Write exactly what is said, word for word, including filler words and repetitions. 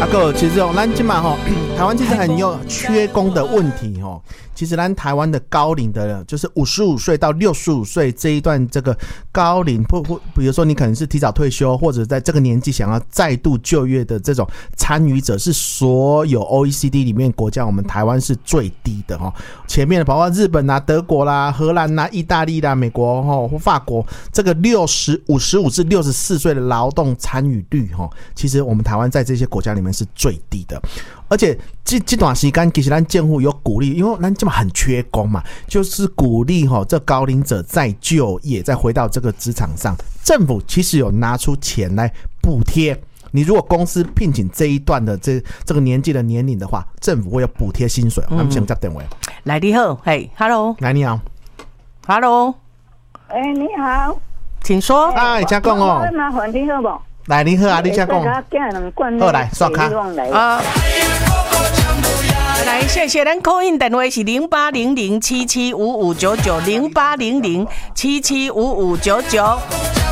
啊个其实哦，咱今嘛吼，台湾其实很有缺工的问题哦。其实咱台湾的高龄的，就是五十五岁到六十五岁这一段这个高龄，或或比如说你可能是提早退休，或者在这个年纪想要再度就业的这种参与者，是所有 O E C D 里面国家，我们台湾是最低的哈。前面的包括日本啦、德国啦、荷兰啦、意大利啦、美国哈或法国，这个六十五十五至六十四岁的劳动参与率哈，其实我们台湾在这些国家里面是最低的。而且这这段时间其实咱政府有鼓励，因为咱这么很缺工嘛，就是鼓励哈这高龄者再就业，再回到这个职场上。政府其实有拿出钱来补贴，你如果公司聘请这一段的这这个年纪的年龄的话，政府会有补贴薪水。他们想接电话。 来你好，嘿 ，Hello， 来你好 ，Hello， 哎、欸，你好， 请说。 哎，请讲哦。 麻烦你好不？ 来，你好啊，你请讲。好，来刷卡。 啊。来，谢谢。咱 call in 电话是零八零零七七五五九九零八零零七七五五九九。